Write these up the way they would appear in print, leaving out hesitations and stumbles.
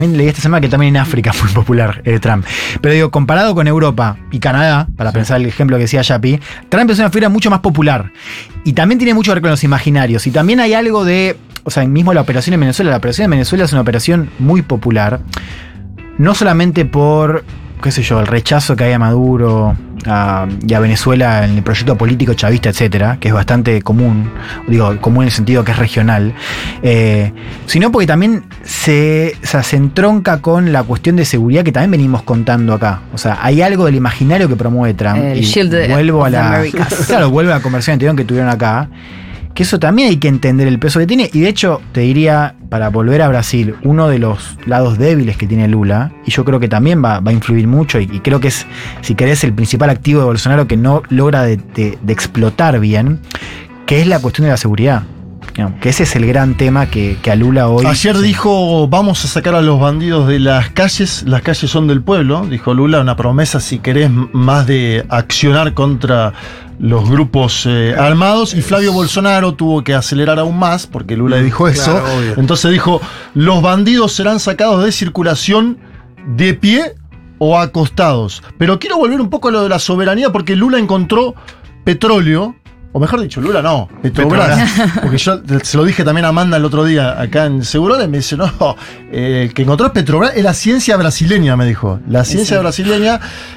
Leí esta semana que también en África es muy popular Trump. Pero digo, comparado con Europa y Canadá, para pensar el ejemplo que decía Yapi, Trump es una figura mucho más popular. Y también tiene mucho que ver con los imaginarios. Y también hay algo de, o sea, mismo la operación en Venezuela. La operación en Venezuela es una operación muy popular. No solamente por, qué sé yo, el rechazo que hay a Maduro y a Venezuela en el proyecto político chavista, etcétera, que es bastante común, digo, común en el sentido que es regional, sino porque también se entronca con la cuestión de seguridad que también venimos contando acá. O sea, hay algo del imaginario que promueve Trump. El Shield vuelvo a la conversación anterior que tuvieron acá. Que eso también hay que entender el peso que tiene. Y de hecho, te diría, para volver a Brasil, uno de los lados débiles que tiene Lula, y yo creo que también va a influir mucho, y creo que es, si querés, el principal activo de Bolsonaro que no logra de explotar bien, que es la cuestión de la seguridad. Que ese es el gran tema que a Lula hoy... Ayer dijo, vamos a sacar a los bandidos de las calles son del pueblo, dijo Lula, una promesa, si querés, más de accionar contra los grupos armados, y Flavio Bolsonaro tuvo que acelerar aún más, porque Lula dijo eso, claro, obvio. Entonces dijo, los bandidos serán sacados de circulación de pie o acostados. Pero quiero volver un poco a lo de la soberanía, porque Lula encontró petróleo, o mejor dicho, Lula no, Petrobras. Porque yo se lo dije también a Amanda el otro día acá en Segurola, y me dice, no, el que encontró Petrobras es la ciencia brasileña, me dijo. La ciencia brasileña.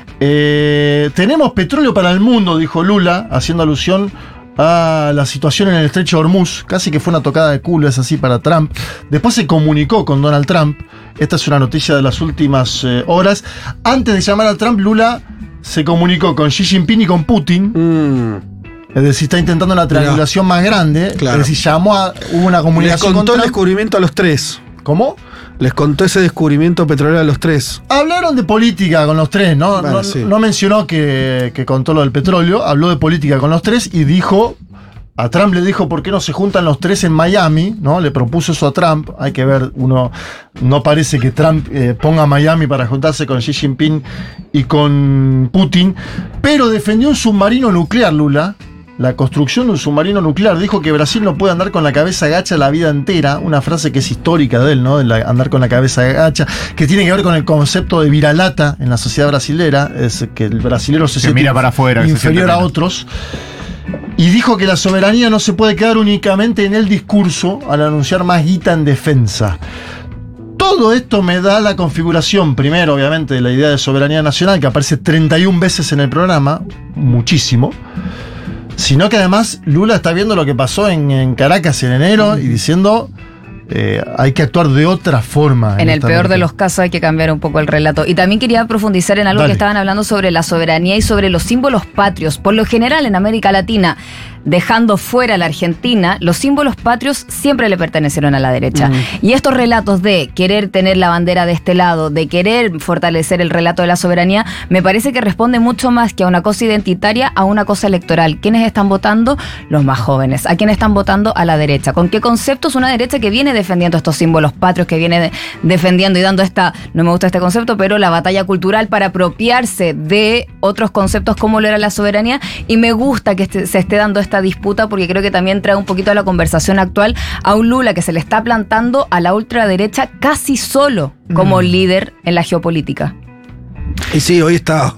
Tenemos petróleo para el mundo, dijo Lula, haciendo alusión a la situación en el estrecho de Hormuz. Casi que fue una tocada de culo, es así, para Trump. Después se comunicó con Donald Trump. Esta es una noticia de las últimas horas. Antes de llamar a Trump, Lula se comunicó con Xi Jinping y con Putin. Es decir, está intentando una triangulación más grande. Claro. Es decir, hubo una comunicación. Les contó con el Trump. descubrimiento a los tres. ¿Cómo? Les contó ese descubrimiento petrolero a los tres. Hablaron de política con los tres, ¿no? Bueno, sí. No mencionó que contó lo del petróleo, habló de política con los tres y dijo, a Trump le dijo, ¿por qué no se juntan los tres en Miami? ¿No? Le propuso eso a Trump. Hay que ver, no parece que Trump ponga a Miami para juntarse con Xi Jinping y con Putin, pero defendió un submarino nuclear, Lula. La construcción de un submarino nuclear. Dijo que Brasil no puede andar con la cabeza gacha la vida entera. Una frase que es histórica de él, ¿no? De andar con la cabeza gacha. Que tiene que ver con el concepto de viralata en la sociedad brasilera. Es que el brasilero se siente mira para afuera, inferior a otros. Y dijo que la soberanía no se puede quedar únicamente en el discurso al anunciar más guita en defensa. Todo esto me da la configuración, primero, obviamente, de la idea de soberanía nacional, que aparece 31 veces en el programa. Muchísimo. Sino que además Lula está viendo lo que pasó en Caracas en enero y diciendo hay que actuar de otra forma. En el peor de los casos hay que cambiar un poco el relato. Y también quería profundizar en algo que estaban hablando sobre la soberanía y sobre los símbolos patrios. Por lo general en América Latina, dejando fuera a la Argentina, los símbolos patrios siempre le pertenecieron a la derecha. Y estos relatos de querer tener la bandera de este lado, de querer fortalecer el relato de la soberanía, me parece que responde mucho más que a una cosa identitaria, a una cosa electoral. ¿Quiénes están votando? Los más jóvenes. ¿A quiénes están votando? A la derecha. ¿Con qué conceptos? Una derecha que viene defendiendo estos símbolos patrios, que viene defendiendo y dando no me gusta este concepto, pero la batalla cultural para apropiarse de otros conceptos como lo era la soberanía. Y me gusta que se esté dando esta disputa, porque creo que también trae un poquito a la conversación actual a un Lula que se le está plantando a la ultraderecha casi solo como líder en la geopolítica. Y sí, hoy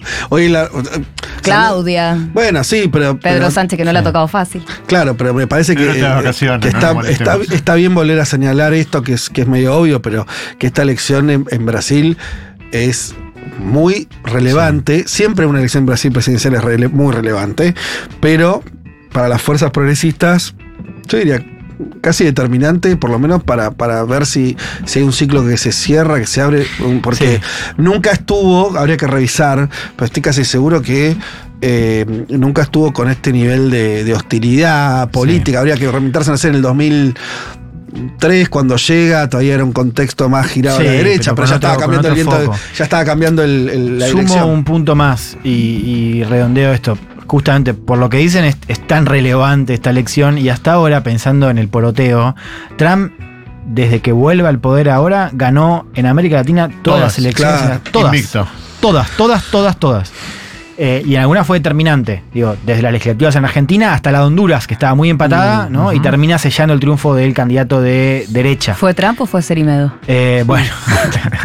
Claudia. Bueno, sí, pero Pedro Sánchez, que no le ha tocado fácil. Claro, pero me parece que está bien volver a señalar esto, que es medio obvio, pero que esta elección en Brasil es muy relevante. Siempre una elección en Brasil presidencial es muy relevante, pero para las fuerzas progresistas, yo diría casi determinante, por lo menos para ver si hay un ciclo que se cierra, que se abre, porque nunca estuvo, habría que revisar, pero estoy casi seguro que nunca estuvo con este nivel de hostilidad política. Habría que remontarse a en el 2003, cuando llega, todavía era un contexto más girado a la derecha, pero ya estaba cambiando el viento, ya estaba cambiando la Sumo dirección. un punto más y redondeo esto. Justamente por lo que dicen es tan relevante esta elección, y hasta ahora, pensando en el poroteo, Trump, desde que vuelve al poder ahora, ganó en América Latina todas las elecciones. Claro. Todas. Invicto. Todas. y en algunas fue determinante. Digo, desde las legislativas en Argentina hasta la de Honduras, que estaba muy empatada, ¿no? Y termina sellando el triunfo del candidato de derecha. ¿Fue Trump o fue Cerimedo? Bueno.